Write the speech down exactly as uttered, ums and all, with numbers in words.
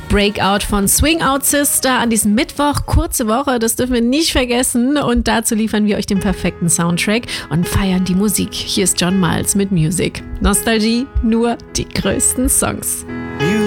Breakout von Swing Out Sister an diesem Mittwoch. Kurze Woche, das dürfen wir nicht vergessen. Und dazu liefern wir euch den perfekten Soundtrack und feiern die Musik. Hier ist John Miles mit Music. Nostalgie, nur die größten Songs.